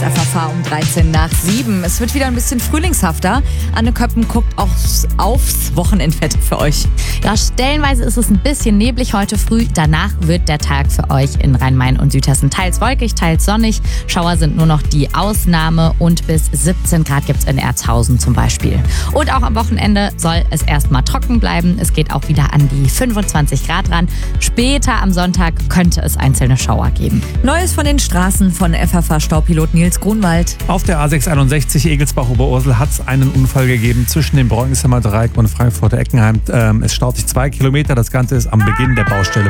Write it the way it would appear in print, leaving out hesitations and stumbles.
FAV um 7:13. Es wird wieder ein bisschen frühlingshafter. Anne Köppen guckt auch aufs Wochenendwetter für euch. Ja, stellenweise ist es ein bisschen neblig heute früh. Danach wird der Tag für euch in Rhein-Main und Südhessen teils wolkig, teils sonnig. Schauer sind nur noch die Ausnahme und bis 17 Grad gibt es in Erzhausen zum Beispiel. Und auch am Wochenende soll es erstmal trocken bleiben. Es geht auch wieder an die 25 Grad ran. Später am Sonntag könnte es einzelne Schauer geben. Neues von den Straßen von FAV-Staupilot Nils Grunwald. Auf der A661 Egelsbach-Oberursel hat es einen Unfall gegeben zwischen dem Breuningsheimer Dreieck und Frankfurter Eckenheim. Es staut sich 2 Kilometer. Das Ganze ist am Beginn der Baustelle.